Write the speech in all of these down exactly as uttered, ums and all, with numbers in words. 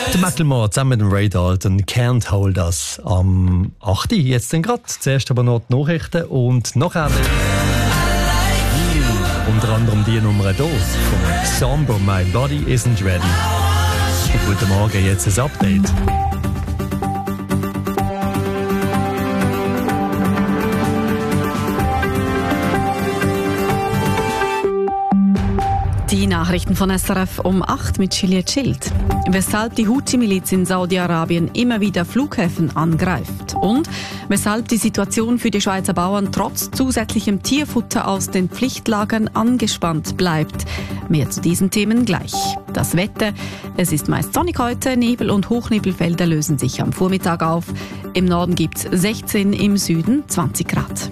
Der Macklemore zusammen mit dem Ray Dalton, Can't Hold Us am achten Jetzt dann gerade. Zuerst aber noch die Nachrichten und nachher unter anderem die Nummer hier von Somber, My Body Isn't Ready. Guten Morgen, jetzt ein Update. Die Nachrichten von S R F um acht mit Juliette Schild. Weshalb die Houthi-Miliz in Saudi-Arabien immer wieder Flughäfen angreift und weshalb die Situation für die Schweizer Bauern trotz zusätzlichem Tierfutter aus den Pflichtlagern angespannt bleibt. Mehr zu diesen Themen gleich. Das Wetter: Es ist meist sonnig heute, Nebel- und Hochnebelfelder lösen sich am Vormittag auf. Im Norden gibt es sechzehn, im Süden zwanzig Grad.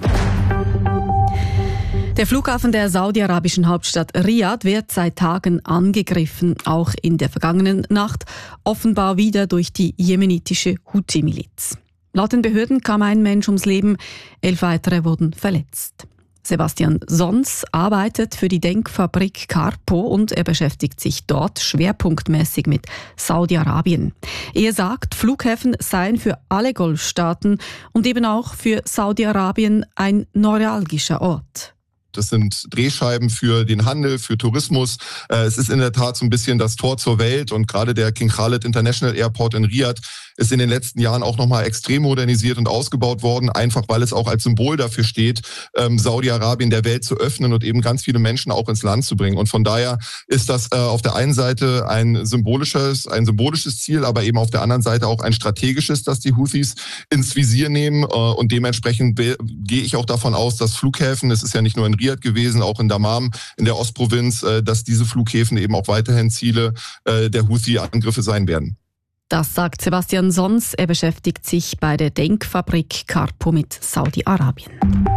Der Flughafen der saudi-arabischen Hauptstadt Riad wird seit Tagen angegriffen, auch in der vergangenen Nacht, offenbar wieder durch die jemenitische Houthi-Miliz. Laut den Behörden kam ein Mensch ums Leben, elf weitere wurden verletzt. Sebastian Sons arbeitet für die Denkfabrik Carpo und er beschäftigt sich dort schwerpunktmäßig mit Saudi-Arabien. Er sagt, Flughäfen seien für alle Golfstaaten und eben auch für Saudi-Arabien ein neuralgischer Ort. Das sind Drehscheiben für den Handel, für Tourismus. Es ist in der Tat so ein bisschen das Tor zur Welt und gerade der King Khalid International Airport in Riyadh ist in den letzten Jahren auch nochmal extrem modernisiert und ausgebaut worden, einfach weil es auch als Symbol dafür steht, ähm, Saudi-Arabien der Welt zu öffnen und eben ganz viele Menschen auch ins Land zu bringen. Und von daher ist das äh, auf der einen Seite ein symbolisches, ein symbolisches Ziel, aber eben auf der anderen Seite auch ein strategisches, das die Houthis ins Visier nehmen. Äh, und dementsprechend be- gehe ich auch davon aus, dass Flughäfen, es ist ja nicht nur in Riyadh gewesen, auch in Dammam, in der Ostprovinz, äh, dass diese Flughäfen eben auch weiterhin Ziele äh, der Houthi-Angriffe sein werden. Das sagt Sebastian Sons. Er beschäftigt sich bei der Denkfabrik Carpo mit Saudi-Arabien.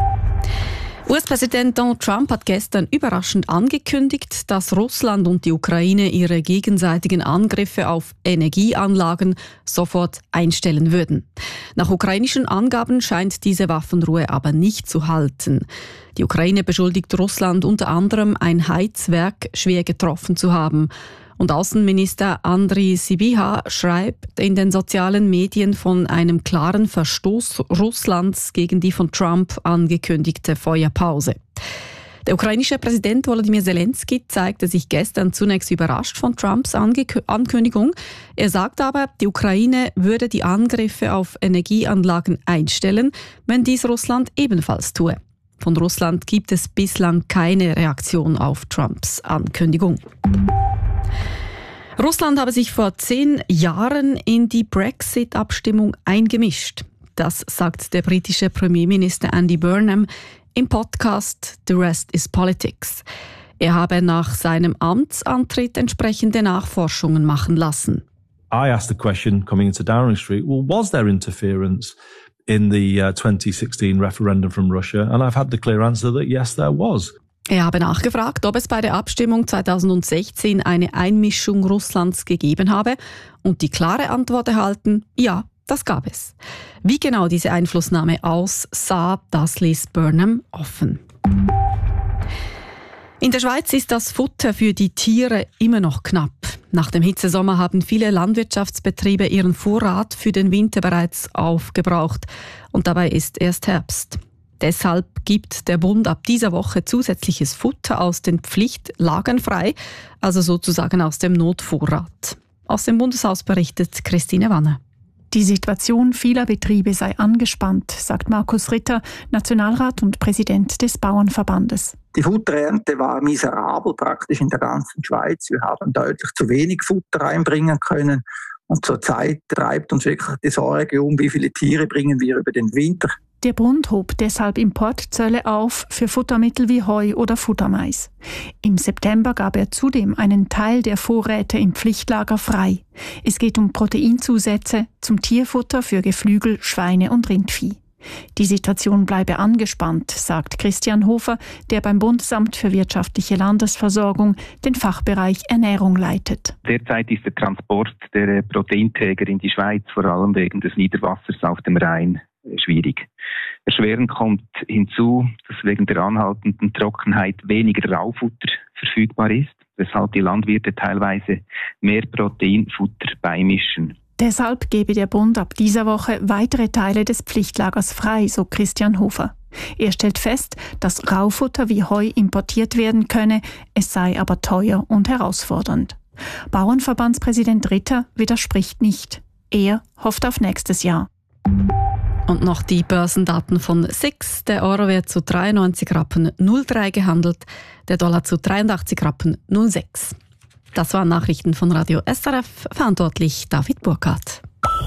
U S-Präsident Donald Trump hat gestern überraschend angekündigt, dass Russland und die Ukraine ihre gegenseitigen Angriffe auf Energieanlagen sofort einstellen würden. Nach ukrainischen Angaben scheint diese Waffenruhe aber nicht zu halten. Die Ukraine beschuldigt Russland unter anderem, ein Heizwerk schwer getroffen zu haben. Und Außenminister Andriy Sybiha schreibt in den sozialen Medien von einem klaren Verstoß Russlands gegen die von Trump angekündigte Feuerpause. Der ukrainische Präsident Volodymyr Zelensky zeigte sich gestern zunächst überrascht von Trumps Ange- Ankündigung. Er sagt aber, die Ukraine würde die Angriffe auf Energieanlagen einstellen, wenn dies Russland ebenfalls tue. Von Russland gibt es bislang keine Reaktion auf Trumps Ankündigung. Russland habe sich vor zehn Jahren in die Brexit-Abstimmung eingemischt. Das sagt der britische Premierminister Andy Burnham im Podcast The Rest is Politics. Er habe nach seinem Amtsantritt entsprechende Nachforschungen machen lassen. I asked the question coming into Downing Street, well, was there interference in the uh, twenty sixteen referendum from Russia? And I've had the clear answer that yes, there was. Er habe nachgefragt, ob es bei der Abstimmung zweitausendsechzehn eine Einmischung Russlands gegeben habe und die klare Antwort erhalten, ja, das gab es. Wie genau diese Einflussnahme aussah, das ließ Burnham offen. In der Schweiz ist das Futter für die Tiere immer noch knapp. Nach dem Hitzesommer haben viele Landwirtschaftsbetriebe ihren Vorrat für den Winter bereits aufgebraucht und dabei ist erst Herbst. Deshalb gibt der Bund ab dieser Woche zusätzliches Futter aus den Pflichtlagern frei, also sozusagen aus dem Notvorrat. Aus dem Bundeshaus berichtet Christine Wanner. Die Situation vieler Betriebe sei angespannt, sagt Markus Ritter, Nationalrat und Präsident des Bauernverbandes. Die Futterernte war miserabel praktisch in der ganzen Schweiz. Wir haben deutlich zu wenig Futter einbringen können. Und zurzeit treibt uns wirklich die Sorge um, wie viele Tiere bringen wir über den Winter. Der Bund hob deshalb Importzölle auf für Futtermittel wie Heu oder Futtermais. Im September gab er zudem einen Teil der Vorräte im Pflichtlager frei. Es geht um Proteinzusätze zum Tierfutter für Geflügel, Schweine und Rindvieh. Die Situation bleibe angespannt, sagt Christian Hofer, der beim Bundesamt für wirtschaftliche Landesversorgung den Fachbereich Ernährung leitet. Derzeit ist der Transport der Proteinträger in die Schweiz vor allem wegen des Niederwassers auf dem Rhein schwierig. Erschwerend kommt hinzu, dass wegen der anhaltenden Trockenheit weniger Raufutter verfügbar ist, weshalb die Landwirte teilweise mehr Proteinfutter beimischen. Deshalb gebe der Bund ab dieser Woche weitere Teile des Pflichtlagers frei, so Christian Hofer. Er stellt fest, dass Raufutter wie Heu importiert werden könne, es sei aber teuer und herausfordernd. Bauernverbandspräsident Ritter widerspricht nicht. Er hofft auf nächstes Jahr. Und noch die Börsendaten von S I X. Der Euro wird zu dreiundneunzig Rappen null drei gehandelt, der Dollar zu dreiundachtzig Rappen null sechs. Das waren Nachrichten von Radio S R F, verantwortlich David Burkhardt.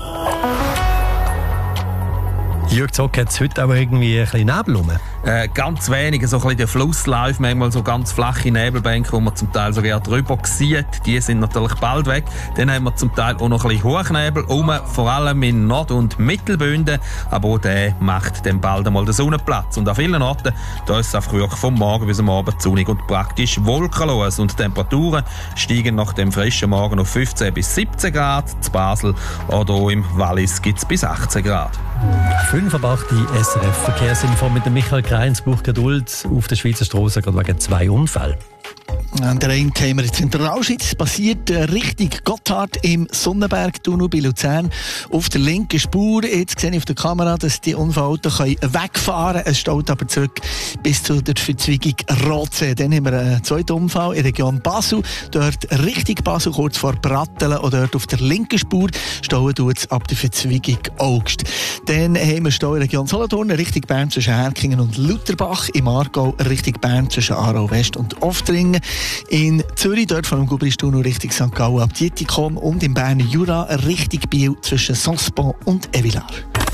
Jürg Zock, hat es heute aber irgendwie ein bisschen Nebel rum? Äh, ganz wenig, so ein bisschen der Fluss läuft, manchmal so ganz flache Nebelbänke, wo man zum Teil sogar drüber sieht. Die sind natürlich bald weg. Dann haben wir zum Teil auch noch ein bisschen Hochnebel rum, vor allem in Nord- und Mittelbünden. Aber auch der macht dann bald einmal den Sonnenplatz. Und an vielen Orten, da ist es auch wirklich vom Morgen bis am Abend sonnig und praktisch wolkenlos. Und die Temperaturen steigen nach dem frischen Morgen auf fünfzehn bis siebzehn Grad. Zu Basel oder auch im Wallis gibt es bis achtzehn Grad. fünf ab acht S R F Verkehrsinfo mit dem Michael Kreinsbuch. Geduld auf der Schweizer Straße gerade wegen zwei Unfällen. An der einen haben wir jetzt in der Rauschitz passiert, Richtung Gotthard im Sonnenberg-Tunnel bei Luzern. Auf der linken Spur, jetzt sehe ich auf der Kamera, dass die Unfallautos wegfahren können. Es steht aber zurück bis zu der Verzweigung Rotsee. Dann haben wir einen zweiten Unfall in der Region Basel. Dort Richtung Basel, kurz vor Brattelen, und dort auf der linken Spur stauen tut es ab der Verzweigung Augst. Dann haben wir Stau in der Region Solothurn, Richtung Bern zwischen Herkingen und Lutherbach. Im Aargau Richtung Bern zwischen Aarau West und Oftringen. In Zürich, dort von dem Gubristunnel Richtung Sankt Gallen ab Dietikon, und im Berner Jura Richtung Biel zwischen Sonspo und Evilard.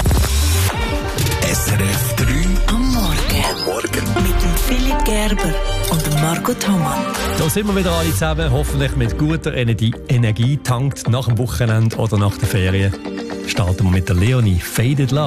S R F drei am Morgen. Am Morgen. Mit dem Philipp Gerber und dem Marco Thomann. Da sind wir wieder alle zusammen, hoffentlich mit guter Energie, Energie tankt nach dem Wochenende oder nach der Ferien. Starten wir mit der Leonie, Faded Love.